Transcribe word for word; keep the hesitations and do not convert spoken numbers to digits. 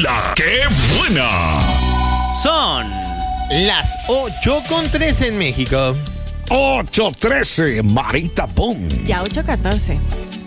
¡La qué buena! Son las ocho con trece en México. ocho trece, Marita Boom. Ya ocho catorce.